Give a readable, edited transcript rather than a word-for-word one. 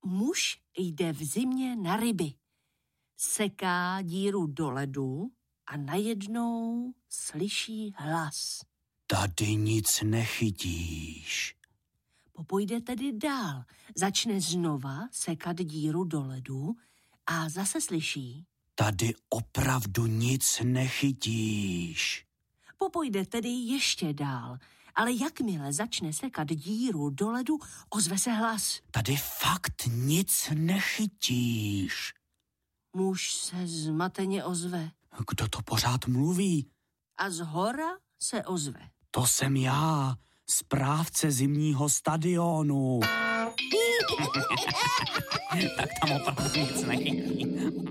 Muž jde v zimě na ryby. Seká díru do ledu a najednou slyší hlas. Tady nic nechytíš. Popojde tedy dál. Začne znova sekat díru do ledu a zase slyší. Tady opravdu nic nechytíš. Popojde tedy ještě dál, ale jakmile začne sekat díru do ledu, ozve se hlas. Tady fakt nic nechytíš. Muž se zmateně ozve. Kdo to pořád mluví? A zhora se ozve. To jsem já, správce zimního stadionu. Tak tam opravdu nic nechytí.